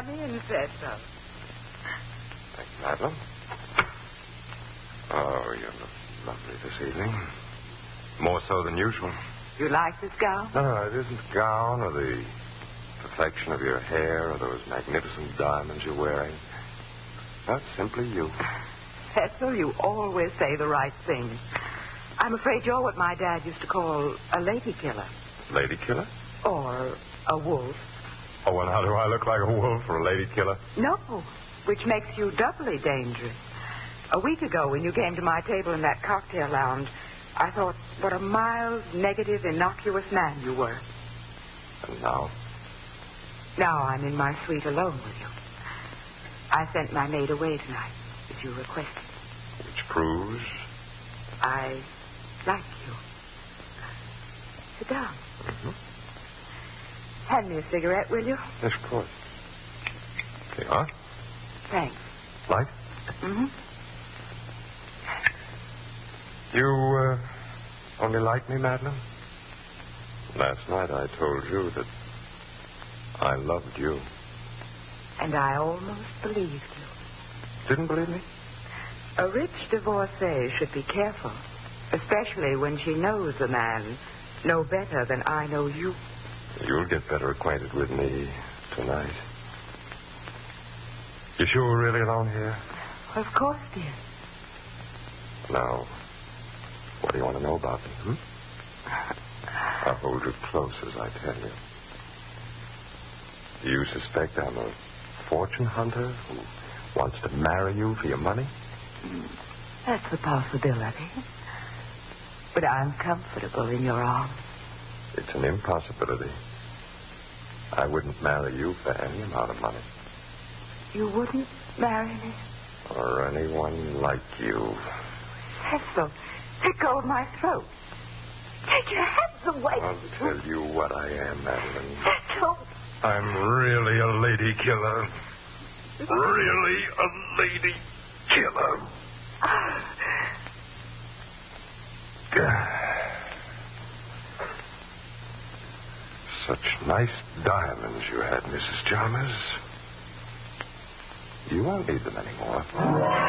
me and said so. Thank you, Madeline. Oh, you look lovely this evening. More so than usual. You like this gown? No, it isn't the gown or the perfection of your hair or those magnificent diamonds you're wearing. That's simply you. Cecil, you always say the right thing. I'm afraid you're what my dad used to call a lady killer. Lady killer? Or a wolf. Oh, and how do I look like a wolf or a lady killer? No, which makes you doubly dangerous. A week ago, when you came to my table in that cocktail lounge, I thought what a mild, negative, innocuous man you were. And now? Now I'm in my suite alone with you. I sent my maid away tonight, as you requested. Which proves? I like you. Sit down. Mm-hmm. Hand me a cigarette, will you? Yes, of course. Here you are. Thanks. Light? Mm-hmm. You, only like me, Madeline? Last night I told you that I loved you. And I almost believed you. Didn't believe me? A rich divorcee should be careful, especially when she knows the man no better than I know you. You'll get better acquainted with me tonight. You sure we're really alone here? Of course, dear. Now, what do you want to know about me, I'll hold you close as I tell you. Do you suspect I'm a fortune hunter who wants to marry you for your money? That's a possibility. But I'm comfortable in your arms. It's an impossibility. I wouldn't marry you for any amount of money. You wouldn't marry me? Or anyone like you. Cecil, let go of my throat. Take your hands away. I'll tell you what I am, Madeline. Cecil. I'm really a lady killer. Really a lady killer. Such nice diamonds you had, Mrs. Chalmers. You won't need them anymore.